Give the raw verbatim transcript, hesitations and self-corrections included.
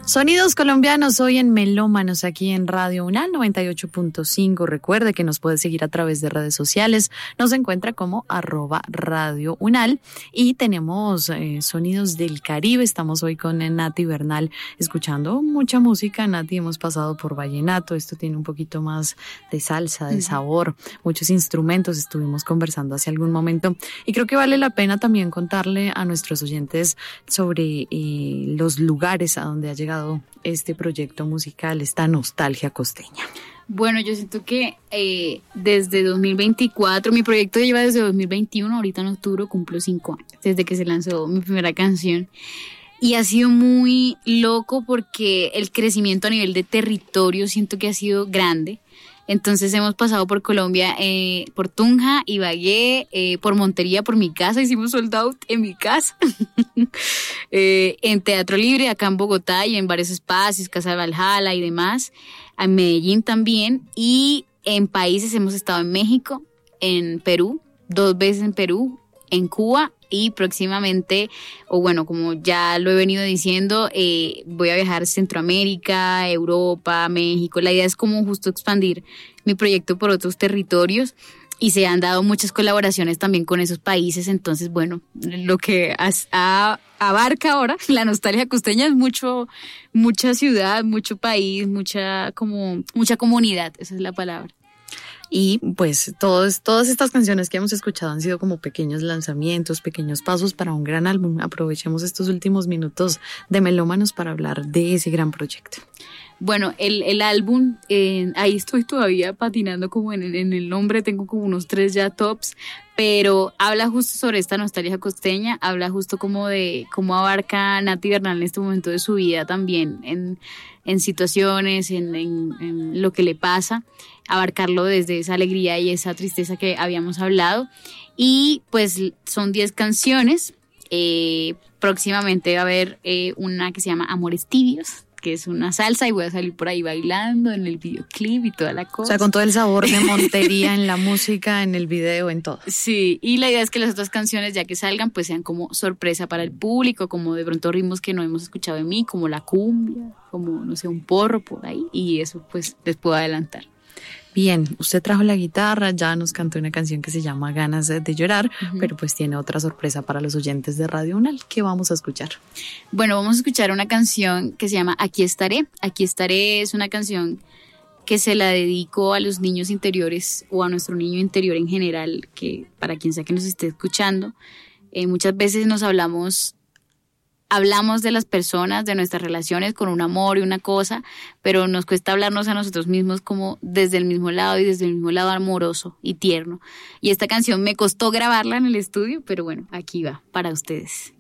Sonidos colombianos hoy en Melómanos aquí en Radio Unal noventa y ocho punto cinco. Recuerde que nos puede seguir a través de redes sociales. Nos encuentra como arroba Radio Unal y tenemos eh, Sonidos del Caribe. Estamos hoy con Nati Bernal escuchando mucha música. Nati, hemos pasado por vallenato. Esto tiene un poquito más de salsa, de sabor, muchos instrumentos. Estuvimos conversando hace algún momento y creo que vale la pena también contarle a nuestros oyentes sobre eh, los lugares a donde ha llegado este proyecto musical, esta nostalgia costeña. Bueno, yo siento que eh, desde dos mil veinticuatro, mi proyecto lleva desde dos mil veintiuno, ahorita en octubre cumplo cinco años, desde que se lanzó mi primera canción. Y ha sido muy loco porque el crecimiento a nivel de territorio siento que ha sido grande. Entonces hemos pasado por Colombia, eh, por Tunja, Ibagué, eh, por Montería, por mi casa, hicimos sold out en mi casa, eh, en Teatro Libre, acá en Bogotá y en varios espacios, Casa de Valhalla y demás, en Medellín también, y en países hemos estado en México, en Perú, dos veces en Perú, en Cuba, y próximamente, o bueno, como ya lo he venido diciendo, eh, voy a viajar a Centroamérica, Europa, México. La idea es como justo expandir mi proyecto por otros territorios y se han dado muchas colaboraciones también con esos países. Entonces, bueno, lo que as, a, abarca ahora la nostalgia costeña es mucho, mucha ciudad, mucho país, mucha como mucha comunidad, esa es la palabra. Y pues todos, todas estas canciones que hemos escuchado han sido como pequeños lanzamientos, pequeños pasos para un gran álbum. Aprovechemos estos últimos minutos de Melómanos para hablar de ese gran proyecto. Bueno, el, el álbum, eh, ahí estoy todavía patinando como en, en el nombre, tengo como unos tres ya tops, pero habla justo sobre esta nostalgia costeña, habla justo como de cómo abarca Nati Bernal en este momento de su vida también, en, en situaciones, en, en, en lo que le pasa, abarcarlo desde esa alegría y esa tristeza que habíamos hablado. Y pues son diez canciones, eh, próximamente va a haber eh, una que se llama Amores Tibios, que es una salsa y voy a salir por ahí bailando en el videoclip y toda la cosa. O sea, con todo el sabor de Montería en la música, en el video, en todo. Sí, y la idea es que las otras canciones, ya que salgan, pues sean como sorpresa para el público, como de pronto ritmos que no hemos escuchado de mí, como la cumbia, como, no sé, un porro por ahí, y eso pues les puedo adelantar. Bien, usted trajo la guitarra, ya nos cantó una canción que se llama Ganas de Llorar, uh-huh. pero pues tiene otra sorpresa para los oyentes de Radio Unal. ¿Qué vamos a escuchar? Bueno, vamos a escuchar una canción que se llama Aquí Estaré. Aquí Estaré es una canción que se la dedico a los niños interiores o a nuestro niño interior en general, que para quien sea que nos esté escuchando, eh, muchas veces nos hablamos... Hablamos de las personas, de nuestras relaciones con un amor y una cosa, pero nos cuesta hablarnos a nosotros mismos como desde el mismo lado y desde el mismo lado amoroso y tierno. Y esta canción me costó grabarla en el estudio, pero bueno, aquí va para ustedes.